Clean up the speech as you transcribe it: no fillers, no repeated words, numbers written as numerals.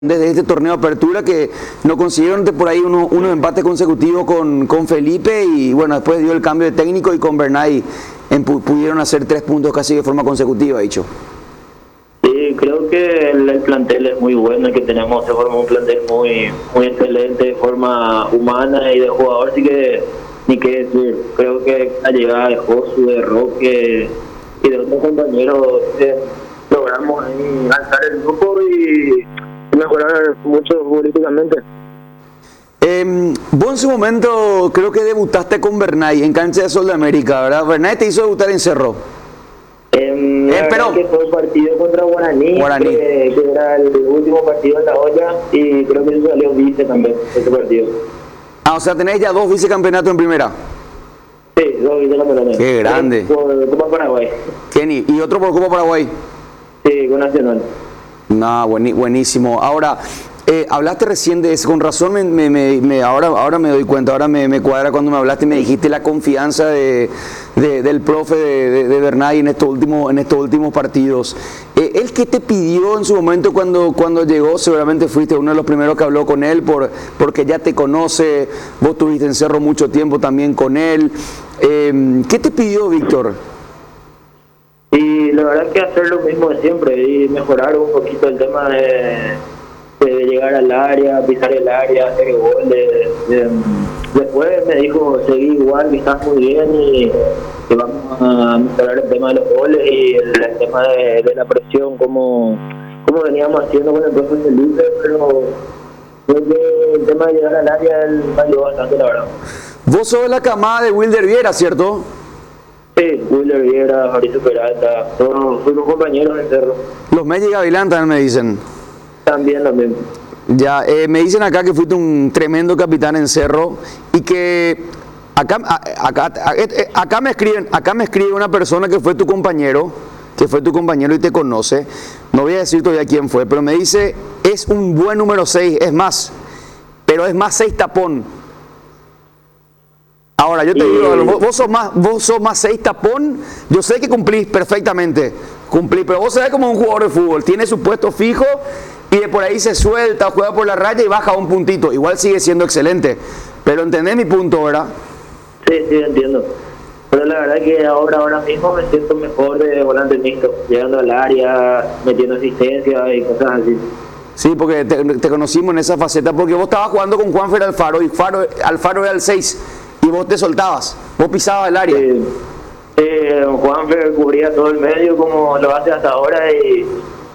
desde este torneo de apertura que no consiguieron por ahí unos empates consecutivos con Felipe y bueno, después dio el cambio de técnico y con Bernay pudieron hacer 3 puntos casi de forma consecutiva, dicho. Sí, creo que el plantel es muy bueno, el que tenemos se forma un plantel muy excelente de forma humana y de jugador, así que ni qué decir. Creo que la llegada de Josu, de Roque y de otros compañeros logramos ahí alzar el grupo y mejorar mucho futbolísticamente. Vos en su momento creo que debutaste con Bernay en cancha de Sol de América, ¿verdad? Bernay te hizo debutar en Cerro. Pero que fue un partido contra Guaraní. Que era el último partido en la olla y creo que eso salió vice también ese partido. Ah, o sea, tenés ya 2 vicecampeonatos en primera. Sí, 2 vicecampeonatos. Qué grande. Por Copa Paraguay. Kenny, ¿y otro por Copa Paraguay? Sí, con Nacional. No, buenísimo. Ahora, hablaste recién de eso, con razón ahora me doy cuenta, ahora me cuadra cuando me hablaste y me dijiste la confianza del profe de Bernay en estos últimos partidos. ¿Él qué te pidió en su momento cuando llegó? Seguramente fuiste uno de los primeros que habló con él porque ya te conoce, vos tuviste en Cerro mucho tiempo también con él. ¿Qué te pidió, Víctor? Y la verdad que hacer lo mismo de siempre y mejorar un poquito el tema de llegar al área, pisar el área, hacer goles. Después me dijo, seguí igual, que estás muy bien y que vamos a mejorar el tema de los goles y el tema de la presión, como veníamos haciendo con el profe Felipe, pero creo que el tema de llegar al área me ayudó bastante, la verdad. Vos sos de la camada de Wilder Viera, ¿cierto? Sí, Wilder Viera, Mauricio Peralta, todos fuimos compañeros en Cerro. Los Messi Gavilán también me dicen. También. Ya, me dicen acá que fuiste un tremendo capitán en Cerro y que acá me escribe una persona que fue tu compañero y te conoce. No voy a decir todavía quién fue, pero me dice, es un buen número 6, es más, pero es más 6 tapón. Ahora, yo te digo, vos sos más 6 tapón, yo sé que cumplís perfectamente, pero vos sabés como un jugador de fútbol, tiene su puesto fijo y de por ahí se suelta, juega por la raya y baja un puntito, igual sigue siendo excelente, pero entendés mi punto, ¿verdad? Sí, entiendo, pero la verdad que ahora mismo me siento mejor de volante mixto, llegando al área, metiendo asistencia y cosas así. Sí, porque te conocimos en esa faceta, porque vos estabas jugando con Juanfer Alfaro y Alfaro era el 6 y vos te soltabas, vos pisabas el área. Juanfer cubría todo el medio como lo hace hasta ahora y